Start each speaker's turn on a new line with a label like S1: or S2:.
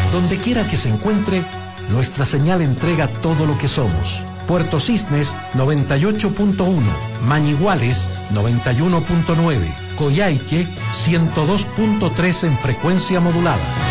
S1: Donde quiera que se encuentre, nuestra señal entrega todo lo que somos. Puerto Cisnes 98.1, Mañiguales 91.9, Coyhaique 102.3 en frecuencia modulada.